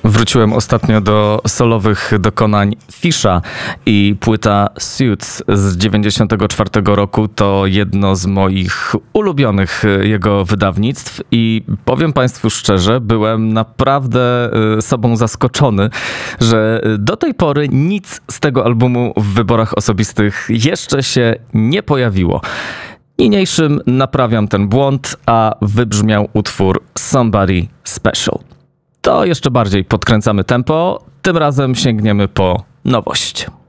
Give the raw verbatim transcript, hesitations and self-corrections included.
Wróciłem ostatnio do solowych dokonań Fisha i płyta Suits z dziewięćdziesiątego czwartego roku to jedno z moich ulubionych jego wydawnictw i powiem Państwu szczerze, byłem naprawdę sobą zaskoczony, że do tej pory nic z tego albumu w wyborach osobistych jeszcze się nie pojawiło. Niniejszym naprawiam ten błąd, a wybrzmiał utwór Somebody Special. To jeszcze bardziej podkręcamy tempo, tym razem sięgniemy po nowość.